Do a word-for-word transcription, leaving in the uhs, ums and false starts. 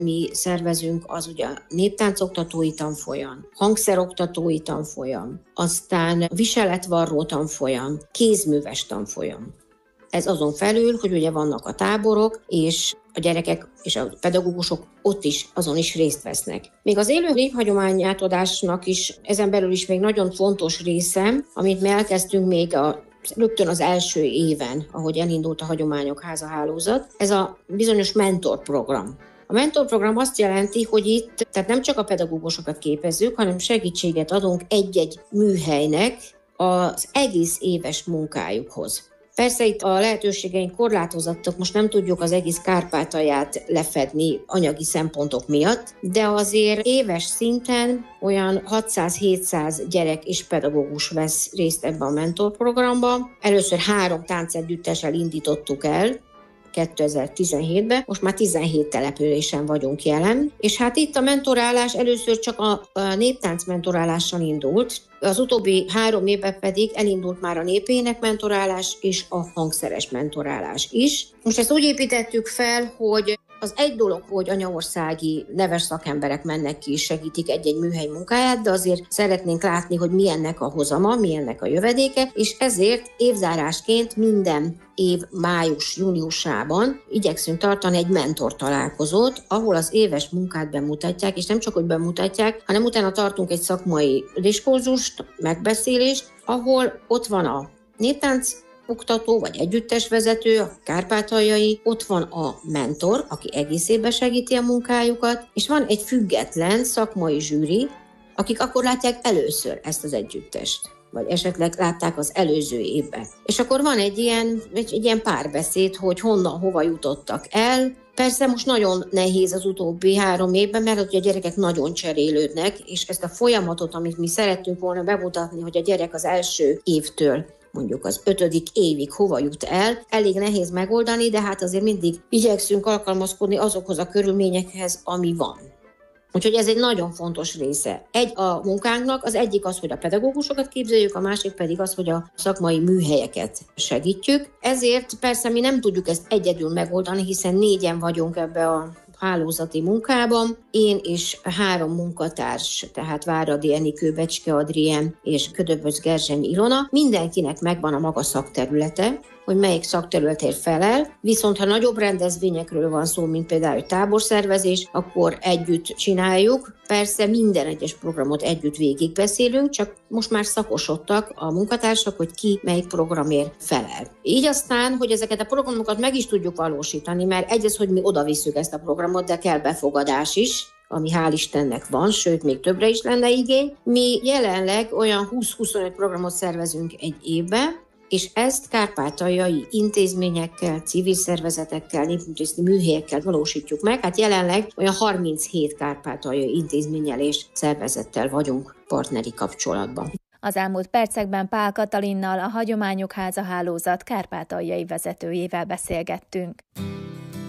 mi szervezünk, az ugye néptáncoktatói tanfolyam, hangszeroktatói tanfolyam, aztán viseletvarró tanfolyam, kézműves tanfolyam. Ez azon felül, hogy ugye vannak a táborok, és a gyerekek és a pedagógusok ott is, azon is részt vesznek. Még az élő néphagyomány átadásnak is ezen belül is még nagyon fontos része, amit mi elkezdtünk még a rögtön az első éven, ahogy elindult a Hagyományok Háza hálózat, ez a bizonyos mentorprogram. A mentorprogram azt jelenti, hogy itt tehát nem csak a pedagógusokat képezzük, hanem segítséget adunk egy-egy műhelynek az egész éves munkájukhoz. Persze itt a lehetőségeink korlátozottak, most nem tudjuk az egész Kárpátalját lefedni anyagi szempontok miatt, de azért éves szinten olyan hatszáz-hétszáz gyerek és pedagógus vesz részt ebben a mentorprogramban. Először három táncegyüttessel indítottuk el, kétezer-tizenhétben, most már tizenhét településen vagyunk jelen, és hát itt a mentorálás először csak a, a néptánc mentorálással indult, az utóbbi három évben pedig elindult már a népének mentorálás és a hangszeres mentorálás is. Most ezt úgy építettük fel, hogy az egy dolog, hogy anyaországi neves szakemberek mennek ki és segítik egy-egy műhely munkáját, de azért szeretnénk látni, hogy milyennek a hozama, milyennek a jövedéke, és ezért évzárásként minden év május-júniusában igyekszünk tartani egy mentor találkozót, ahol az éves munkát bemutatják, és nem csak, hogy bemutatják, hanem utána tartunk egy szakmai diskurzust, megbeszélést, ahol ott van a néptánc oktató vagy együttesvezető, a kárpátaljai, ott van a mentor, aki egész évben segíti a munkájukat, és van egy független szakmai zsűri, akik akkor látják először ezt az együttest, vagy esetleg látták az előző évben. És akkor van egy ilyen, egy, egy ilyen párbeszéd, hogy honnan, hova jutottak el. Persze most nagyon nehéz az utóbbi három évben, mert a gyerekek nagyon cserélődnek, és ezt a folyamatot, amit mi szerettünk volna bemutatni, hogy a gyerek az első évtől mondjuk az ötödik évig hova jut el, elég nehéz megoldani, de hát azért mindig igyekszünk alkalmazkodni azokhoz a körülményekhez, ami van. Úgyhogy ez egy nagyon fontos része. Egy a munkánknak, az egyik az, hogy a pedagógusokat képzeljük, a másik pedig az, hogy a szakmai műhelyeket segítjük. Ezért persze mi nem tudjuk ezt egyedül megoldani, hiszen négyen vagyunk ebbe a hálózati munkában. Én és három munkatárs, tehát Váradi Enikő, Becske Adrien és Ködöbös Gerzseny Ilona. Mindenkinek megvan a maga szakterülete, hogy melyik szakterületért felel, viszont ha nagyobb rendezvényekről van szó, mint például egy táborszervezés, akkor együtt csináljuk. Persze minden egyes programot együtt végigbeszélünk, csak most már szakosodtak a munkatársak, hogy ki melyik programért felel. Így aztán, hogy ezeket a programokat meg is tudjuk valósítani, mert egyrészt, hogy mi oda visszük ezt a programot, de kell befogadás is, ami hál' Istennek van, sőt, még többre is lenne igény. Mi jelenleg olyan húsz-huszonöt programot szervezünk egy évben, és ezt kárpátaljai intézményekkel, civil szervezetekkel, népművészeti műhelyekkel valósítjuk meg. Hát jelenleg olyan harminchét kárpátaljai intézménnyel és szervezettel vagyunk partneri kapcsolatban. Az elmúlt percekben Pál Katalinnal, a Hagyományok Háza hálózat kárpátaljai vezetőjével beszélgettünk.